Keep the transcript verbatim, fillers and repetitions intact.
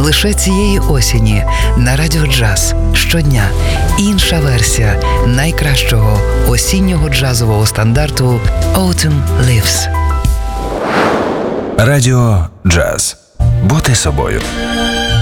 Лише цієї осені на Радіо Джаз щодня інша версія найкращого осіннього джазового стандарту «Autumn Leaves». Радіо Джаз. Бути собою.